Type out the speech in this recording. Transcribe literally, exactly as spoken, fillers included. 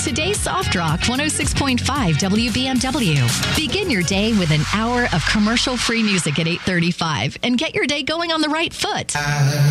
today's Soft Rock one oh six point five W B M W. Begin your day with an hour of commercial-free music at eight thirty-five and get your day going on the right foot.